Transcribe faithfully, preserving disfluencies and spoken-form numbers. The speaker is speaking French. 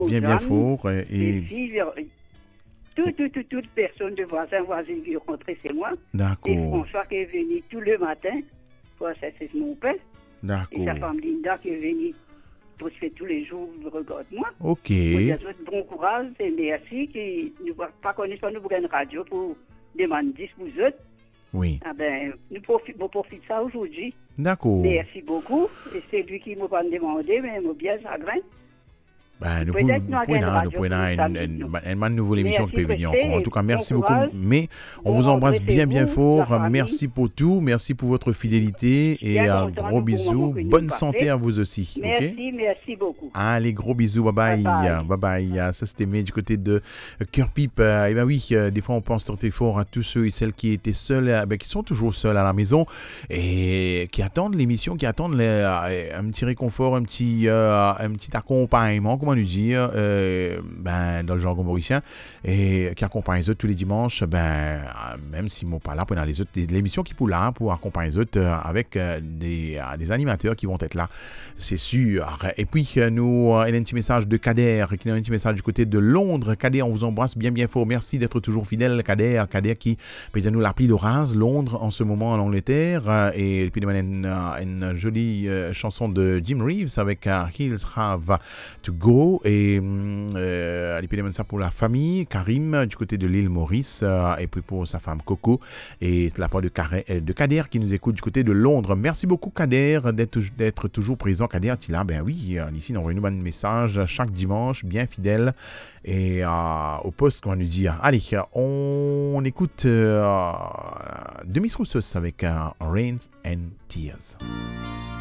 bien, bien fort. Les Et filles, euh, toute, toute, toute, toute personne de voisins, voisines qui rencontrent chez moi. Et d'accord, François qui est venu tout le matin pour assister mon père. Et sa d'accord. femme Linda qui est venue pour se faire tous les jours, regarde-moi. Ok. Moi, je souhaite bon courage et merci. Qui ne pas connaître pas nous pour une radio pour demander pour vous autres. Oui, Ah ben, nous profitons profite ça aujourd'hui. d'accord. Merci beaucoup. Et c'est lui qui m'a pas demandé, mais il m'a bien chagrin. Ben, nous Peut-être pouvons nous avons nous une pouvons- nous radio pouvons pour une, samedi, une, non. une, une nouvelle émission qui Merci, peut venir Christine, encore. En tout cas, bon merci beaucoup. courage. Mais on Bon vous embrasse rentrée bien, chez bien vous, fort. la famille. Merci pour tout. Merci pour votre fidélité. Et Bien un content gros du bon moment bisou. que nous Bonne passons. santé à vous aussi. Ok? Merci, merci beaucoup. Allez, gros bisous, bye bye. Bye Bye bye. Ça, c'était May du côté de Cœur Pipe. Euh, Et ben oui, euh, des fois, on pense tenter fort à tous ceux et celles qui étaient seuls, euh, ben, qui sont toujours seuls à la maison et qui attendent l'émission, qui attendent les, euh, un petit réconfort, un petit, euh, un petit accompagnement, comment nous dire, euh, ben, dans le jargon mauricien, et qui accompagne les autres tous les dimanches, ben, euh, même s'ils ne sont pas là pour les autres, l'émission qui est pour là, pour accompagner les autres euh, avec euh, des, euh, des animateurs qui vont être là, c'est sûr. Et puis, euh, nous, euh, il y a un petit message de Kader, qui a un petit message du côté de Londres. Kader, on vous embrasse bien, bien fort. Merci d'être toujours fidèle, Kader. Kader qui peut nous l'appli l'Orange, Londres, en ce moment en Angleterre. Euh, et puis, il y a une, une jolie euh, chanson de Jim Reeves avec uh, He'll Have to Go. Et euh, il y a ça pour la famille, Karim, du côté de l'île Maurice. Euh, et puis pour sa femme, Coco. Et c'est la part de, Carré, de Kader qui nous écoute du côté de Londres. Merci beaucoup, Kader, d'être, d'être toujours présent. Kader, tu es là? Ben oui, ici, on envoie nous un message chaque dimanche, bien fidèle. Et euh, au poste, comment nous dire? Allez, on écoute euh, Demis Roussos avec euh, Rains and Tears.